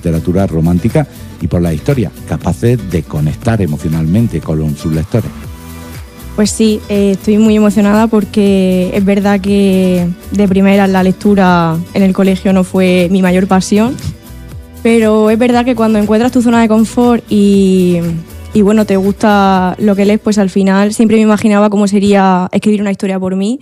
literatura romántica y por las historias, capaces de conectar emocionalmente con sus lectores. Pues sí, estoy muy emocionada porque es verdad que de primera la lectura en el colegio no fue mi mayor pasión, pero es verdad que cuando encuentras tu zona de confort y bueno, te gusta lo que lees, pues al final siempre me imaginaba cómo sería escribir una historia por mí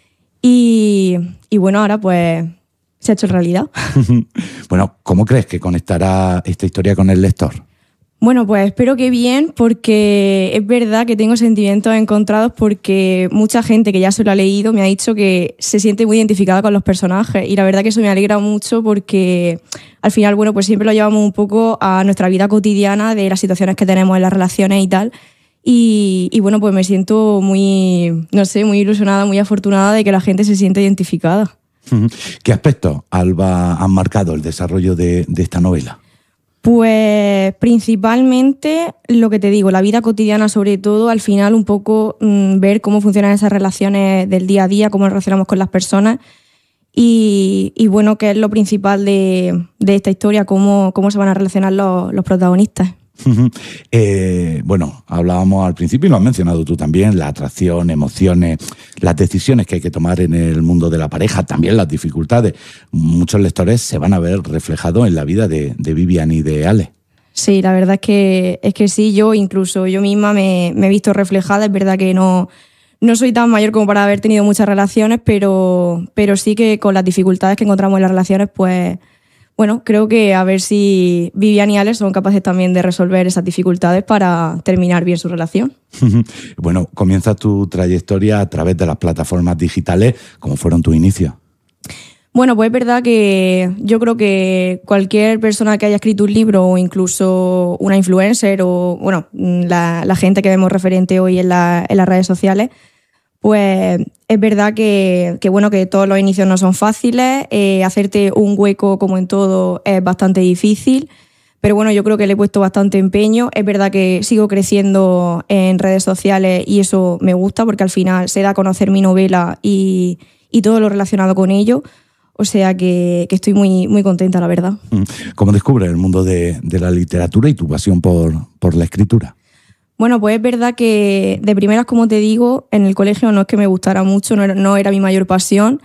y bueno, ahora pues se ha hecho realidad. Bueno, ¿cómo crees que conectará esta historia con el lector? Bueno, pues espero que bien, porque es verdad que tengo sentimientos encontrados porque mucha gente que ya se lo ha leído me ha dicho que se siente muy identificada con los personajes y la verdad que eso me alegra mucho porque al final, bueno, pues siempre lo llevamos un poco a nuestra vida cotidiana de las situaciones que tenemos en las relaciones y tal y bueno, pues me siento muy, no sé, muy ilusionada, muy afortunada de que la gente se siente identificada. ¿Qué aspectos, Alba, han marcado el desarrollo de esta novela? Pues principalmente lo que te digo, la vida cotidiana sobre todo, al final un poco ver cómo funcionan esas relaciones del día a día, cómo nos relacionamos con las personas y bueno, qué es lo principal de esta historia, cómo se van a relacionar los protagonistas. Bueno, hablábamos al principio y lo has mencionado tú también, la atracción, emociones, las decisiones que hay que tomar en el mundo de la pareja, también las dificultades. Muchos lectores se van a ver reflejados en la vida de Vivian y de Ale. Sí, la verdad es que sí, yo misma me he visto reflejada. Es verdad que no soy tan mayor como para haber tenido muchas relaciones, pero sí que con las dificultades que encontramos en las relaciones, pues bueno, creo que a ver si Vivian y Ale son capaces también de resolver esas dificultades para terminar bien su relación. Bueno, comienza tu trayectoria a través de las plataformas digitales. ¿Cómo fueron tus inicios? Bueno, pues es verdad que yo creo que cualquier persona que haya escrito un libro o incluso una influencer o bueno, la gente que vemos referente hoy en las redes sociales, pues es verdad que bueno, que todos los inicios no son fáciles, hacerte un hueco como en todo es bastante difícil, pero bueno, yo creo que le he puesto bastante empeño. Es verdad que sigo creciendo en redes sociales y eso me gusta porque al final se da a conocer mi novela y todo lo relacionado con ello, o sea que estoy muy, muy contenta, la verdad. ¿Cómo descubres el mundo de la literatura y tu pasión por la escritura? Bueno, pues es verdad que de primeras, como te digo, en el colegio no es que me gustara mucho, no era mi mayor pasión,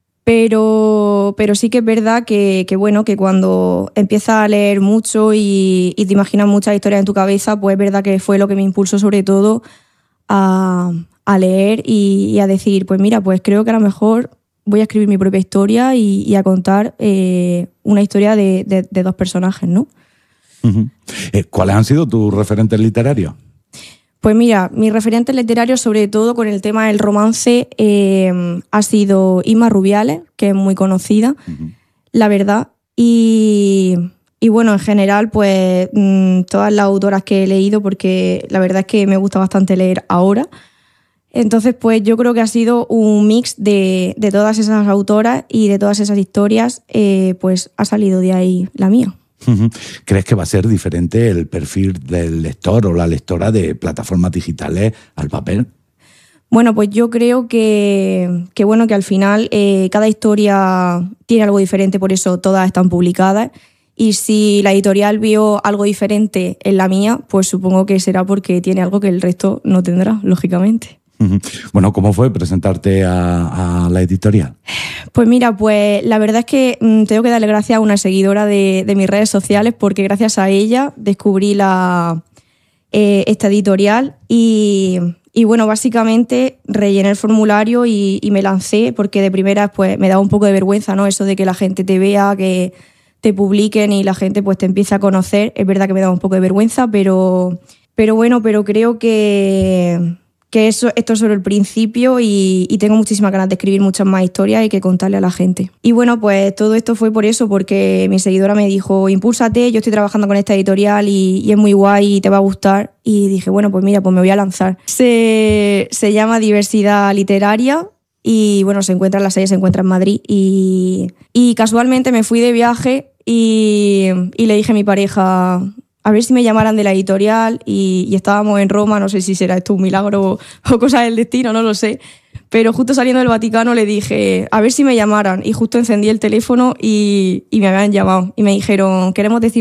pero sí que es verdad que bueno, que cuando empiezas a leer mucho y te imaginas muchas historias en tu cabeza, pues es verdad que fue lo que me impulsó sobre todo a leer y a decir, pues mira, pues creo que a lo mejor voy a escribir mi propia historia y a contar una historia de dos personajes, ¿no? ¿Cuáles han sido tus referentes literarios? Pues mira, mis referentes literarios, sobre todo con el tema del romance, ha sido Inma Rubiales, que es muy conocida, la verdad. Y bueno, en general, pues todas las autoras que he leído, porque la verdad es que me gusta bastante leer ahora. Entonces, pues yo creo que ha sido un mix de todas esas autoras y de todas esas historias, pues ha salido de ahí la mía. ¿Crees que va a ser diferente el perfil del lector o la lectora de plataformas digitales al papel? Bueno, pues yo creo que bueno, que al final cada historia tiene algo diferente, por eso todas están publicadas. Y si la editorial vio algo diferente en la mía, pues supongo que será porque tiene algo que el resto no tendrá, lógicamente. Bueno, ¿cómo fue presentarte a la editorial? Pues mira, pues la verdad es que tengo que darle gracias a una seguidora de mis redes sociales porque gracias a ella descubrí esta editorial y bueno, básicamente rellené el formulario y me lancé porque de primeras pues me daba un poco de vergüenza, ¿no? Eso de que la gente te vea, que te publiquen y la gente pues te empiece a conocer. Es verdad que me daba un poco de vergüenza, pero bueno, pero creo que esto es solo el principio y tengo muchísimas ganas de escribir muchas más historias y que contarle a la gente. Y bueno, pues todo esto fue por eso, porque mi seguidora me dijo, impúlsate, yo estoy trabajando con esta editorial y es muy guay y te va a gustar. Y dije, bueno, pues mira, pues me voy a lanzar. Se llama Diversidad Literaria y bueno, la sede se encuentra en Madrid y casualmente me fui de viaje y le dije a mi pareja a ver si me llamaran de la editorial y estábamos en Roma, no sé si será esto un milagro o cosa del destino, no lo sé, pero justo saliendo del Vaticano le dije a ver si me llamaran y justo encendí el teléfono y me habían llamado y me dijeron, queremos decir